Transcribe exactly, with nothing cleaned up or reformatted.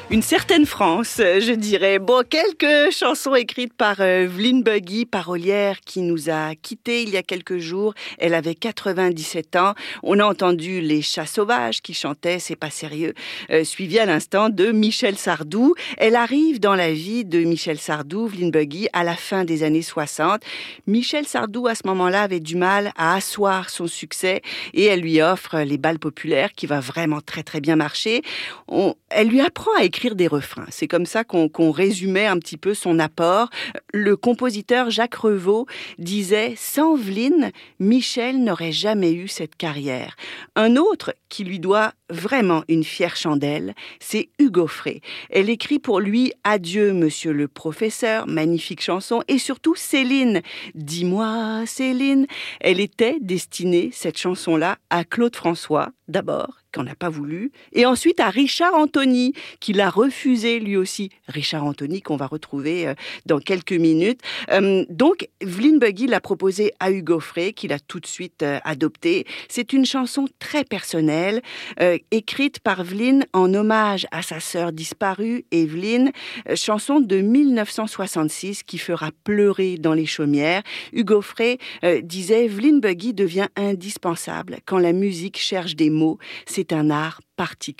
Une certaine France, je dirais. Bon, quelques chansons écrites par euh, Vlyn Buggy, parolière qui nous a quittés il y a quelques jours. Elle avait quatre-vingt-dix-sept ans. On a entendu Les Chats Sauvages qui chantaient C'est pas sérieux, euh, suivi à l'instant de Michel Sardou. Elle arrive dans la vie de Michel Sardou, Vlyn Buggy, à la fin des années soixante. Michel Sardou, à ce moment-là, avait du mal à asseoir son succès et elle lui offre Les Bals populaires qui va vraiment très très bien marcher. On, elle lui apprend à écrire des refrains. C'est comme ça qu'on, qu'on résumait un petit peu son apport. Le compositeur Jacques Revaux disait « Sans Vlyn, Michel n'aurait jamais eu cette carrière ». Un autre qui lui doit vraiment une fière chandelle, c'est Hugo Frey. Elle écrit pour lui « Adieu, monsieur le professeur », magnifique chanson, et surtout Céline. « Dis-moi, Céline ». Elle était destinée, cette chanson-là, à Claude François, d'abord, qu'on n'a pas voulu, et ensuite à Richard Anthony, qui l'a refusé lui aussi. Richard Anthony qu'on va retrouver euh, dans quelques minutes. Euh, donc, Vlyn Buggy l'a proposé à Hugo Frey, qu'il a tout de suite euh, adopté. C'est une chanson très personnelle, euh, écrite par Vlyn en hommage à sa sœur disparue, Evelyne, euh, chanson de mille neuf cent soixante-six qui fera pleurer dans les chaumières. Hugo Frey euh, disait « Vlyn Buggy devient indispensable quand la musique cherche des mots. C'est un art particulier ».